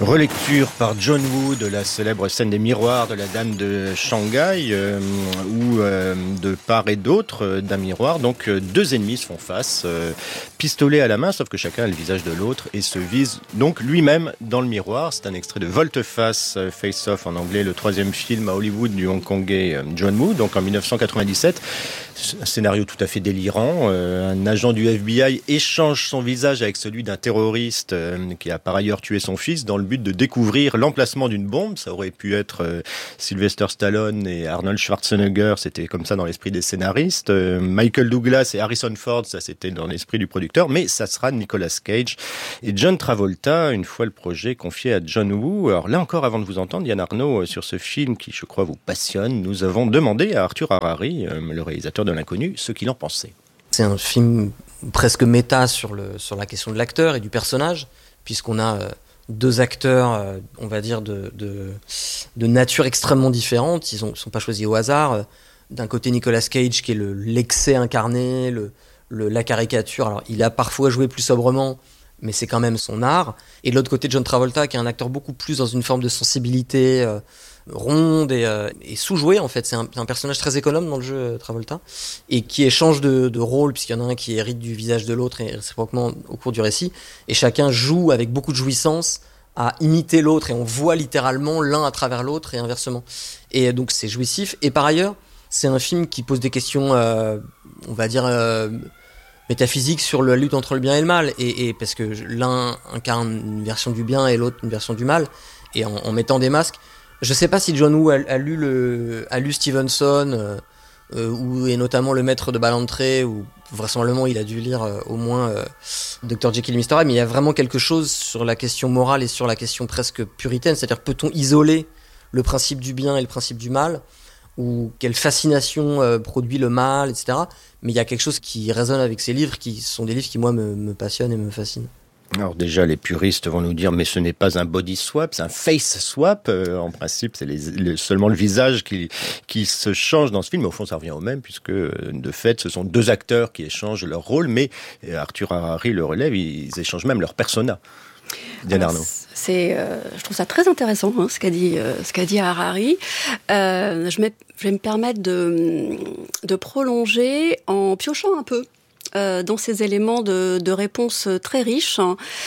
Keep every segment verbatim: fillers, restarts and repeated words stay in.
Relecture par John Woo de la célèbre scène des miroirs de la Dame de Shanghai, euh, où euh, de part et d'autre euh, d'un miroir, donc euh, deux ennemis se font face, euh, pistolet à la main, sauf que chacun a le visage de l'autre et se vise donc lui-même dans le miroir. C'est un extrait de Volte-Face, euh, Face Off en anglais, le troisième film à Hollywood du Hongkongais euh, John Woo, donc en dix-neuf cent quatre-vingt-dix-sept. Un scénario tout à fait délirant. Euh, un agent du F B I échange son visage avec celui d'un terroriste euh, qui a par ailleurs tué son fils dans le but de découvrir l'emplacement d'une bombe. Ça aurait pu être euh, Sylvester Stallone et Arnold Schwarzenegger, c'était comme ça dans l'esprit des scénaristes. Euh, Michael Douglas et Harrison Ford, ça c'était dans l'esprit du producteur, mais ça sera Nicolas Cage et John Travolta, une fois le projet confié à John Woo. Alors là encore, avant de vous entendre, Yann Arnaud, sur ce film qui, je crois, vous passionne, nous avons demandé à Arthur Harari, euh, le réalisateur de L'Inconnu, ce qu'il en pensait. C'est un film presque méta sur, le, sur la question de l'acteur et du personnage, puisqu'on a euh, deux acteurs, euh, on va dire, de, de, de nature extrêmement différente. Ils ne sont pas choisis au hasard. D'un côté, Nicolas Cage, qui est le, l'excès incarné, le, le, la caricature. Alors, il a parfois joué plus sobrement, mais c'est quand même son art. Et de l'autre côté, John Travolta, qui est un acteur beaucoup plus dans une forme de sensibilité euh, ronde et, euh, et sous-joué, en fait. C'est un, un personnage très économe dans le jeu, euh, Travolta, et qui échange de, de rôle, puisqu'il y en a un qui hérite du visage de l'autre, et réciproquement au cours du récit. Et chacun joue avec beaucoup de jouissance à imiter l'autre, et on voit littéralement l'un à travers l'autre, et inversement. Et donc, c'est jouissif. Et par ailleurs, c'est un film qui pose des questions, euh, on va dire... Euh, métaphysique sur la lutte entre le bien et le mal, et, et parce que l'un incarne une version du bien et l'autre une version du mal, et en, en mettant des masques. Je sais pas si John Woo a, a lu le a lu Stevenson euh, euh, ou et notamment Le Maître de Ballantrae, ou vraisemblablement il a dû lire euh, au moins euh, docteur Jekyll et mister Hyde, mais il y a vraiment quelque chose sur la question morale et sur la question presque puritaine, c'est-à-dire peut-on isoler le principe du bien et le principe du mal, ou quelle fascination euh, produit le mal, et cetera. Mais il y a quelque chose qui résonne avec ces livres, qui sont des livres qui, moi, me, me passionnent et me fascinent. Alors déjà, les puristes vont nous dire, mais ce n'est pas un body swap, c'est un face swap. Euh, en principe, c'est les, les, seulement le visage qui, qui se change dans ce film. Mais au fond, ça revient au même, puisque de fait, ce sont deux acteurs qui échangent leur rôle, mais Arthur Harari le relève, ils échangent même leur persona. Diane Alors, Arnaud. C'est, euh, je trouve ça très intéressant, hein, ce qu'a dit, euh, ce qu'a dit Harari. Euh, je, je vais me permettre de, de prolonger en piochant un peu euh, dans ces éléments de, de réponse très riches.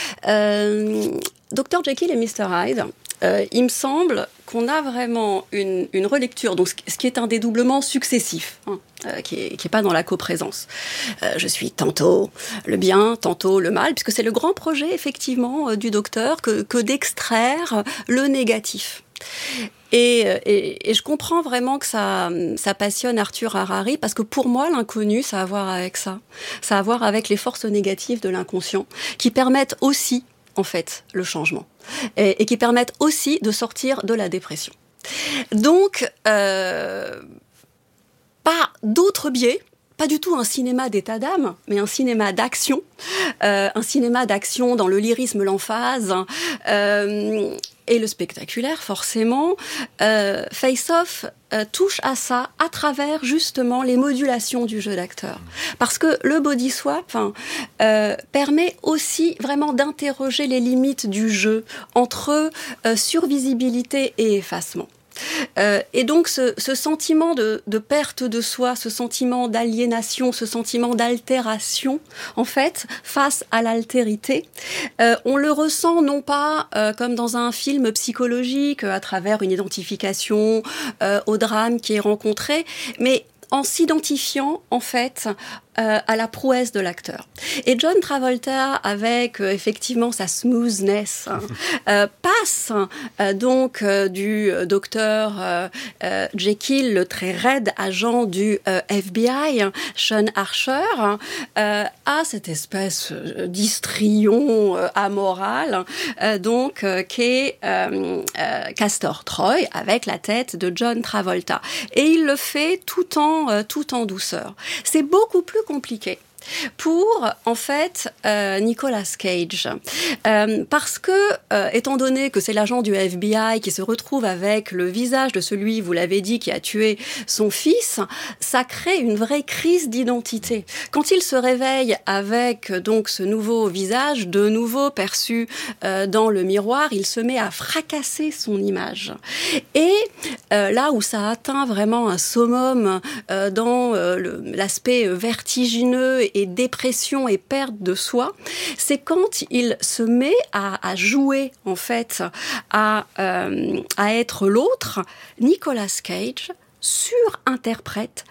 Euh, docteur Jekyll et mister Hyde, euh, il me semble qu'on a vraiment une, une relecture, donc ce qui est un dédoublement successif, hein, euh, qui est, qui est pas dans la coprésence. Euh, je suis tantôt le bien, tantôt le mal, puisque c'est le grand projet effectivement euh, du docteur que, que d'extraire le négatif. Et, et, et je comprends vraiment que ça, ça passionne Arthur Harari, parce que pour moi, l'inconnu, ça a à voir avec ça. Ça a à voir avec les forces négatives de l'inconscient, qui permettent aussi, en fait, le changement. Et, et qui permettent aussi de sortir de la dépression. Donc, euh, par d'autres biais, pas du tout un cinéma d'état d'âme, mais un cinéma d'action, euh, un cinéma d'action dans le lyrisme, l'emphase, euh, et le spectaculaire, forcément. Euh, Face Off euh, touche à ça à travers, justement, les modulations du jeu d'acteur. Parce que le body swap hein, euh, permet aussi vraiment d'interroger les limites du jeu entre euh, survisibilité et effacement. Euh, et donc ce, ce sentiment de, de perte de soi, ce sentiment d'aliénation, ce sentiment d'altération, en fait, face à l'altérité, euh, on le ressent non pas euh, comme dans un film psychologique, à travers une identification euh, au drame qui est rencontré, mais en s'identifiant, en fait, euh, à la prouesse de l'acteur. Et John Travolta, avec euh, effectivement sa smoothness, hein, euh, passe euh, donc euh, du docteur euh, euh, Jekyll, le très raide agent du euh, F B I, hein, Sean Archer, euh, à cette espèce d'histrion euh, amoral, euh, donc euh, qu'est euh, euh, Castor Troy, avec la tête de John Travolta. Et il le fait tout en, euh, tout en douceur. C'est beaucoup plus compliqué pour, en fait, euh, Nicolas Cage. Euh, parce que, euh, étant donné que c'est l'agent du F B I qui se retrouve avec le visage de celui, vous l'avez dit, qui a tué son fils, ça crée une vraie crise d'identité. Quand il se réveille avec donc ce nouveau visage, de nouveau perçu euh, dans le miroir, il se met à fracasser son image. Et euh, là où ça atteint vraiment un summum euh, dans euh, le, l'aspect vertigineux et dépression et perte de soi, c'est quand il se met à, à jouer, en fait, à, euh, à être l'autre. Nicolas Cage surinterprète,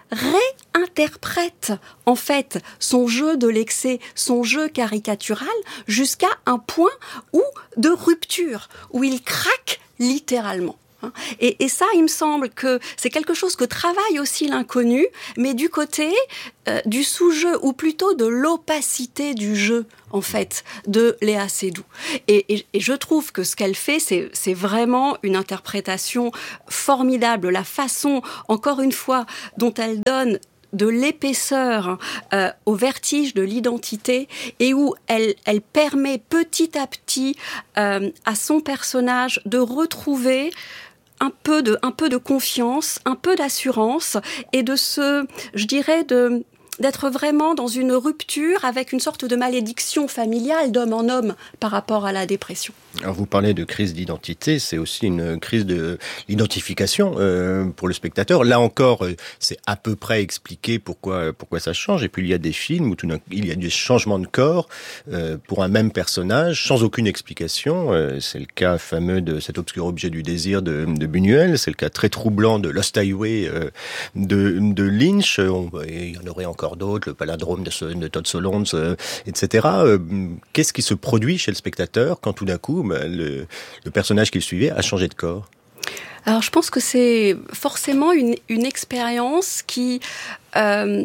réinterprète en fait son jeu de l'excès, son jeu caricatural, jusqu'à un point où de rupture, où il craque littéralement. Et, et ça, il me semble que c'est quelque chose que travaille aussi l'inconnu, mais du côté euh, du sous-jeu, ou plutôt de l'opacité du jeu, en fait, de Léa Seydoux. Et, et, et je trouve que ce qu'elle fait, c'est, c'est vraiment une interprétation formidable. La façon, encore une fois, dont elle donne de l'épaisseur euh, au vertige de l'identité, et où elle, elle permet petit à petit euh, à son personnage de retrouver un peu de, un peu de confiance, un peu d'assurance, et de se, je dirais, de, d'être vraiment dans une rupture avec une sorte de malédiction familiale d'homme en homme par rapport à la dépression. Alors vous parlez de crise d'identité, c'est aussi une crise de l'identification euh, pour le spectateur. Là encore, c'est à peu près expliqué pourquoi pourquoi ça change. Et puis il y a des films où tout d'un coup, il y a des changements de corps euh, pour un même personnage sans aucune explication. Euh, c'est le cas fameux de Cet obscur objet du désir de, de Buñuel. C'est le cas très troublant de Lost Highway euh, de, de Lynch. On, et il y en aurait encore d'autres, le Palindrome de, de Todd Solondz, euh, et cetera. Euh, qu'est-ce qui se produit chez le spectateur quand tout d'un coup Le, le personnage qu'il suivait a changé de corps? Alors, je pense que c'est forcément une, une expérience qui, euh,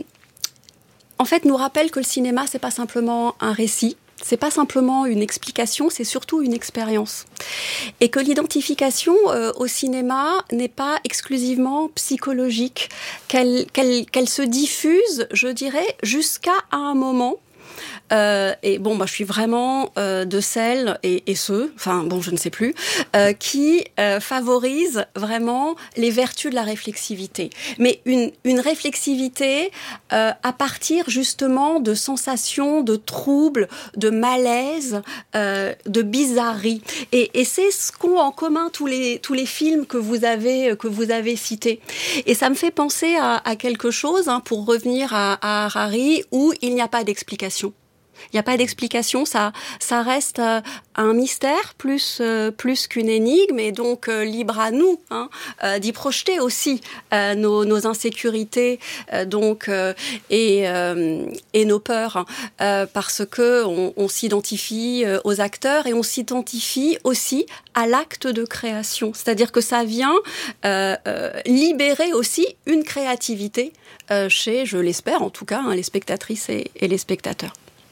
en fait, nous rappelle que le cinéma, c'est pas simplement un récit, c'est pas simplement une explication, c'est surtout une expérience. Et que l'identification euh, au cinéma n'est pas exclusivement psychologique, qu'elle, qu'elle, qu'elle se diffuse, je dirais, jusqu'à un moment. Euh, et bon, bah, je suis vraiment euh, de celles et, et ceux, enfin bon, je ne sais plus, euh, qui euh, favorisent vraiment les vertus de la réflexivité. Mais une, une réflexivité euh, à partir justement de sensations de troubles, de malaise, euh, de bizarrerie. Et, et c'est ce qu'ont en commun tous les tous les films que vous avez que vous avez cités. Et ça me fait penser à, à quelque chose, hein, pour revenir à, à Harari, où il n'y a pas d'explication. Il n'y a pas d'explication, ça, ça reste euh, un mystère plus, euh, plus qu'une énigme, et donc euh, libre à nous, hein, euh, d'y projeter aussi euh, nos, nos insécurités, euh, donc euh, et, euh, et nos peurs, hein, euh, parce que on, on s'identifie euh, aux acteurs et on s'identifie aussi à l'acte de création. C'est-à-dire que ça vient euh, euh, libérer aussi une créativité euh, chez, je l'espère en tout cas, hein, les spectatrices et, et les spectateurs.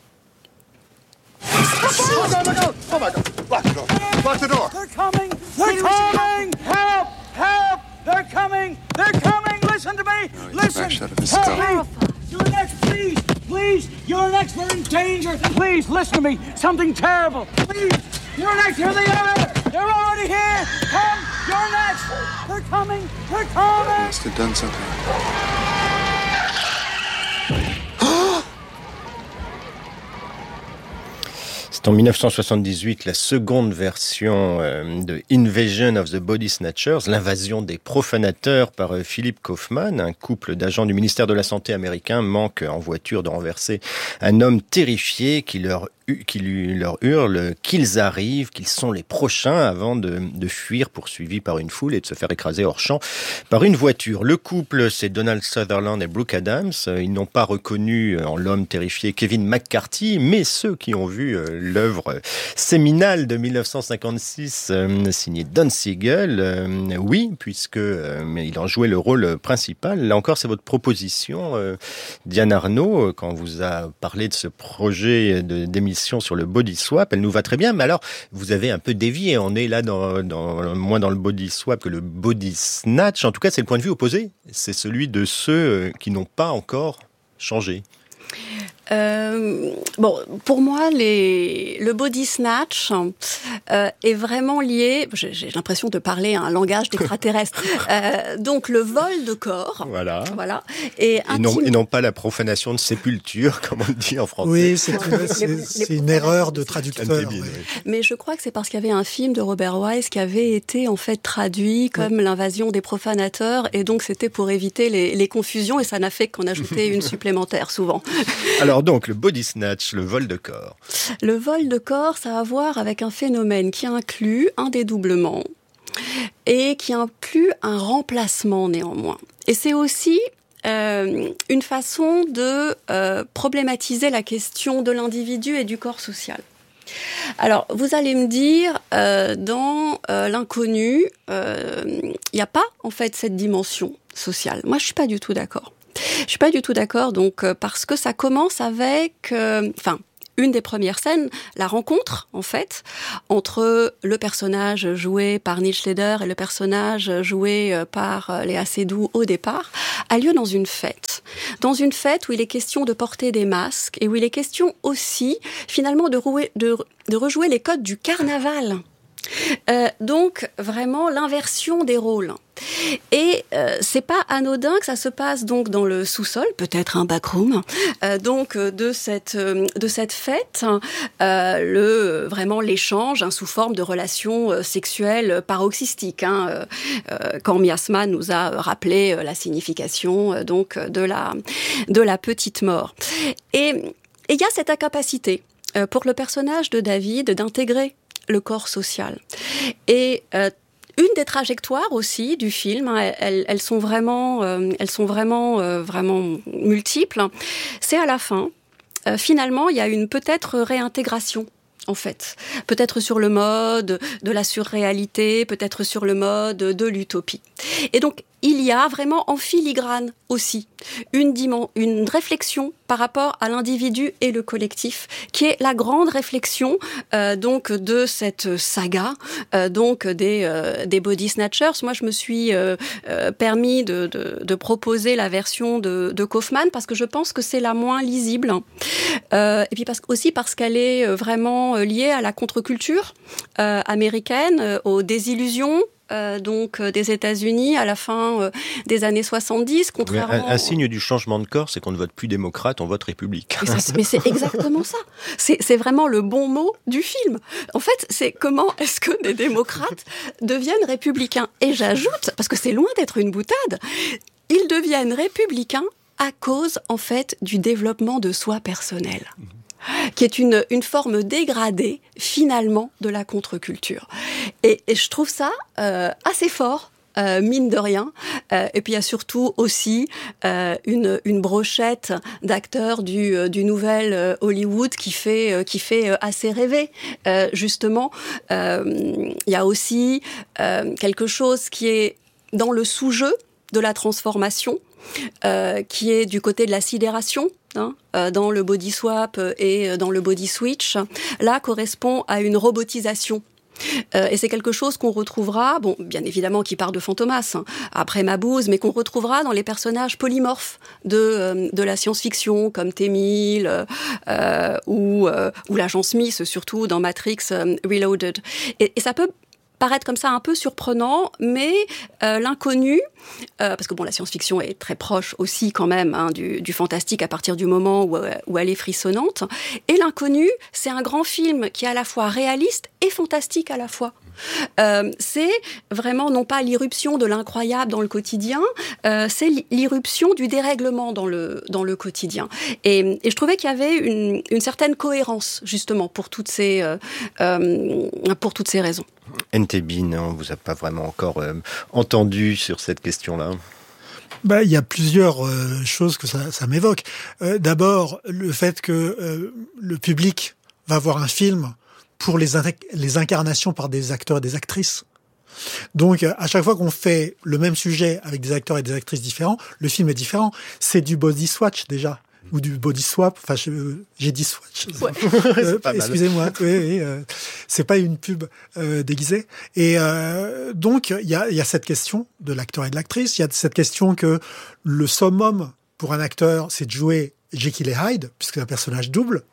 Oh my God! Oh my God! Lock the door! Lock the door! They're coming! They're coming! Help! Help! They're coming! They're coming! Listen to me! No, Listen! Help me! You're next, please! Please! You're next! We're in danger! Please, listen to me! Something terrible! Please! You're next! Here they are! They're already here! Come! You're next! They're coming! They're coming! They must have done something. C'est en dix-neuf cent soixante-dix-huit la seconde version euh, de Invasion of the Body Snatchers, l'invasion des profanateurs par euh, Philip Kaufman. Un couple d'agents du ministère de la Santé américain manque en voiture de renverser un homme terrifié qui leur qui lui, leur hurle qu'ils arrivent, qu'ils sont les prochains, avant de, de fuir poursuivis par une foule et de se faire écraser hors champ par une voiture. Le couple, c'est Donald Sutherland et Brooke Adams. Ils n'ont pas reconnu en l'homme terrifié Kevin McCarthy, mais ceux qui ont vu l'œuvre séminale de dix-neuf cent cinquante-six, euh, signée Don Siegel, euh, oui, puisque euh, il en jouait le rôle principal. Là encore, c'est votre proposition, euh, Diane Arnaud, quand vous a parlé de ce projet de, d'émission sur le body swap. Elle nous va très bien, mais alors, vous avez un peu dévié. On est là dans, dans, moins dans le body swap que le body snatch. En tout cas, c'est le point de vue opposé. C'est celui de ceux qui n'ont pas encore changé. Euh, bon, pour moi, les, le body snatch euh, est vraiment lié. J'ai, j'ai l'impression de parler un langage d'extraterrestre. euh, donc, le vol de corps. Voilà. Voilà. Et, et, non, et non pas la profanation de sépulture, comme on le dit en français. Oui, c'est une, c'est, les, c'est les une erreur de traducteur. Ouais. Mais je crois que c'est parce qu'il y avait un film de Robert Wise qui avait été en fait traduit comme ouais. L'invasion des profanateurs, et donc c'était pour éviter les, les confusions, et ça n'a fait qu'en ajouter une supplémentaire souvent. Alors donc, le body snatch, le vol de corps. Le vol de corps, ça a à voir avec un phénomène qui inclut un dédoublement et qui inclut un remplacement néanmoins. Et c'est aussi euh, une façon de euh, problématiser la question de l'individu et du corps social. Alors, vous allez me dire, euh, dans euh, l'inconnu, il euh, n'y a pas en fait cette dimension sociale. Moi, je suis pas du tout d'accord. Je suis pas du tout d'accord, donc euh, parce que ça commence avec, enfin. Euh, une des premières scènes, la rencontre, en fait, entre le personnage joué par Neil Schneider et le personnage joué par Léa Seydoux au départ, a lieu dans une fête. Dans une fête où il est question de porter des masques et où il est question aussi, finalement, de, rouer, de, de rejouer les codes du carnaval. Euh, donc, vraiment, l'inversion des rôles. Et euh, c'est pas anodin que ça se passe donc dans le sous-sol, peut-être un backroom, euh, donc de cette euh, de cette fête, euh, le vraiment l'échange hein, sous forme de relations euh, sexuelles paroxystiques. Hein, euh, quand Miasma nous a rappelé euh, la signification euh, donc de la de la petite mort. Et il y a cette incapacité euh, pour le personnage de David d'intégrer le corps social. Et euh, une des trajectoires aussi du film, hein, elles, elles sont vraiment, euh, elles sont vraiment, euh, vraiment multiples. C'est à la fin, euh, finalement, il y a une peut-être réintégration. En fait, peut-être sur le mode de la surréalité, peut-être sur le mode de l'utopie. Et donc, il y a vraiment en filigrane aussi une, dimen- une réflexion par rapport à l'individu et le collectif, qui est la grande réflexion euh, donc de cette saga, euh, donc des, euh, des body snatchers. Moi, je me suis euh, euh, permis de, de, de proposer la version de, de Kaufman parce que je pense que c'est la moins lisible, euh, et puis parce, aussi parce qu'elle est vraiment liée à la contre-culture euh, américaine, euh, aux désillusions. Euh, donc euh, des États-Unis à la fin euh, des années soixante-dix, contrairement... Un, un signe du changement de corps, c'est qu'on ne vote plus démocrate, on vote république. Mais, ça, mais c'est exactement ça. C'est, c'est vraiment le bon mot du film. En fait, c'est comment est-ce que des démocrates deviennent républicains. Et j'ajoute, parce que c'est loin d'être une boutade, ils deviennent républicains à cause, en fait, du développement de soi personnel. Mmh. Qui est une, une forme dégradée, finalement, de la contre-culture. Et, et je trouve ça euh, assez fort, euh, mine de rien. Euh, et puis, il y a surtout aussi euh, une, une brochette d'acteurs du, euh, du nouvel euh, Hollywood qui fait, euh, qui fait euh, assez rêver, euh, justement. Euh, il y a aussi euh, quelque chose qui est dans le sous-jeu de la transformation, euh, qui est du côté de la sidération, Hein, euh, dans le body swap et dans le body switch, là correspond à une robotisation. Euh, et c'est quelque chose qu'on retrouvera, bon, bien évidemment qui part de Fantomas, hein, après Mabuse, mais qu'on retrouvera dans les personnages polymorphes de, euh, de la science-fiction, comme T-mille euh, ou, euh, ou l'agent Smith, surtout dans Matrix euh, Reloaded. Et, et ça peut paraître comme ça un peu surprenant, mais euh, l'inconnu, euh, parce que bon, la science-fiction est très proche aussi quand même hein, du, du fantastique à partir du moment où, où elle est frissonnante, et l'inconnu, c'est un grand film qui est à la fois réaliste et fantastique à la fois. Euh, c'est vraiment non pas l'irruption de l'incroyable dans le quotidien, euh, c'est l'irruption du dérèglement dans le dans le quotidien. Et, et je trouvais qu'il y avait une, une certaine cohérence justement pour toutes ces euh, euh, pour toutes ces raisons. N T Bin, on vous a pas vraiment encore euh, entendu sur cette question-là. Bah, il y a plusieurs euh, choses que ça, ça m'évoque. Euh, d'abord, le fait que euh, le public va voir un film pour les, in- les incarnations par des acteurs et des actrices. Donc, à chaque fois qu'on fait le même sujet avec des acteurs et des actrices différents, le film est différent. C'est du body swatch, déjà. Ou du body swap. Enfin, je, j'ai dit swatch. Ouais. euh, excusez-moi. Oui, oui, euh, c'est pas une pub euh, déguisée. Et euh, donc, il y a, y a cette question de l'acteur et de l'actrice. Il y a cette question que le summum pour un acteur, c'est de jouer Jekyll et Hyde, puisque c'est un personnage double.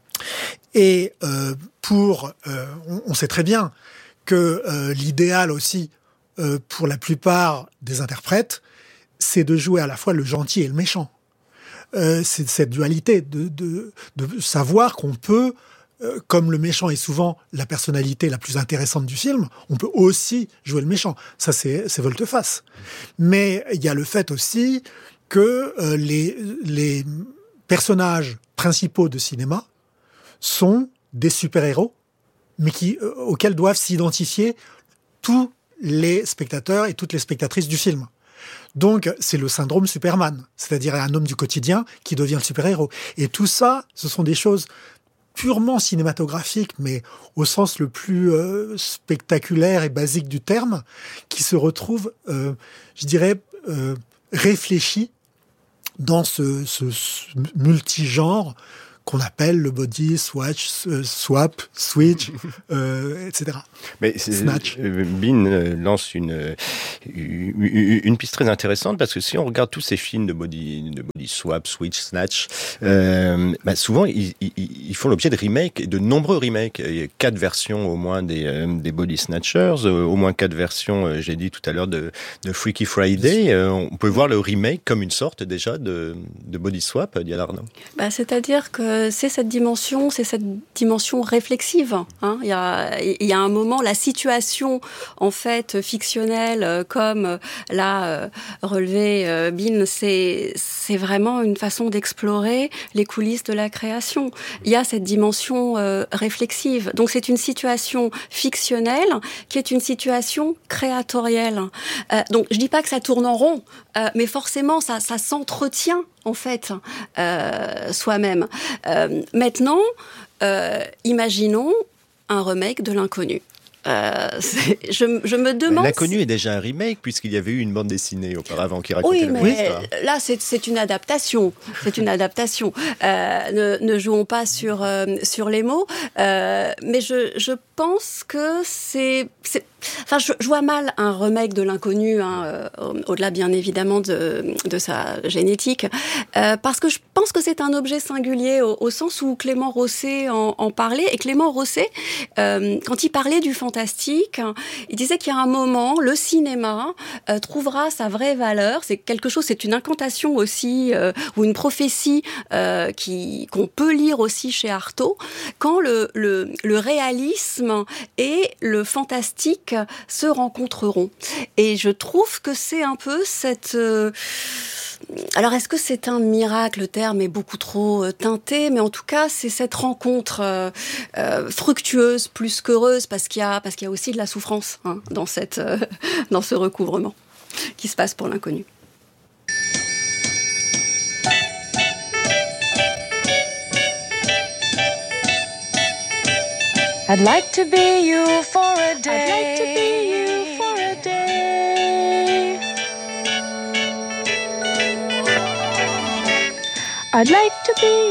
Et euh, pour, euh, on, on sait très bien que euh, l'idéal aussi euh, pour la plupart des interprètes, c'est de jouer à la fois le gentil et le méchant. Euh, c'est cette dualité de, de, de savoir qu'on peut, euh, comme le méchant est souvent la personnalité la plus intéressante du film, on peut aussi jouer le méchant. Ça, c'est, c'est volte-face. Mais il y a le fait aussi que euh, les, les personnages principaux de cinéma sont des super-héros, mais qui, euh, auxquels doivent s'identifier tous les spectateurs et toutes les spectatrices du film. Donc, c'est le syndrome Superman, c'est-à-dire un homme du quotidien qui devient le super-héros. Et tout ça, ce sont des choses purement cinématographiques, mais au sens le plus euh, spectaculaire et basique du terme, qui se retrouvent, euh, je dirais, euh, réfléchis dans ce, ce, ce multigenre qu'on appelle le body swatch, euh, swap, switch, euh, et cetera. Mais Snatch. Euh, Bean euh, lance une, une une piste très intéressante parce que si on regarde tous ces films de body de body swap, switch, snatch, euh, bah souvent ils, ils, ils font l'objet de remakes, de nombreux remakes. Il y a quatre versions au moins des euh, des body snatchers, euh, au moins quatre versions. Euh, j'ai dit tout à l'heure de de Freaky Friday. Euh, on peut voir le remake comme une sorte déjà de de body swap, Diane Arnaud. Bah, c'est-à-dire que c'est cette dimension, c'est cette dimension réflexive. Hein. Il y a, il y a un moment, la situation en fait fictionnelle, comme l'a relevé Bean, c'est c'est vraiment une façon d'explorer les coulisses de la création. Il y a cette dimension euh, réflexive. Donc c'est une situation fictionnelle qui est une situation créatorielle. Euh, donc je dis pas que ça tourne en rond, euh, mais forcément ça, ça s'entretient en fait euh, soi-même. Euh, maintenant, euh, imaginons un remake de l'Inconnu. Euh, je, je me demande... L'Inconnu si... est déjà un remake, puisqu'il y avait eu une bande dessinée auparavant qui racontait oui, la même mais histoire. Là, c'est, c'est une adaptation. C'est une adaptation. Euh, ne, ne jouons pas sur, euh, sur les mots. Euh, mais je, je pense que c'est... c'est... Enfin, je, je vois mal un remake de l'Inconnu, hein, euh, au-delà bien évidemment de, de sa génétique, euh, parce que je pense que c'est un objet singulier au, au sens où Clément Rosset en, en parlait. Et Clément Rosset, euh, quand il parlait du fantastique, il disait qu'il y a un moment, le cinéma euh, trouvera sa vraie valeur. C'est quelque chose, c'est une incantation aussi, euh, ou une prophétie euh, qui, qu'on peut lire aussi chez Artaud, quand le, le, le réalisme et le fantastique se rencontreront. Et je trouve que c'est un peu cette... Euh, alors, est-ce que c'est un miracle? Le terme est beaucoup trop euh, teinté, mais en tout cas, c'est cette rencontre euh, euh, fructueuse plus qu'heureuse, parce qu'il y a, parce qu'il y a aussi de la souffrance hein, dans, cette, euh, dans ce recouvrement qui se passe pour l'Inconnu. I'd like to be you for a day. I'd like to be you for a day. I'd like to be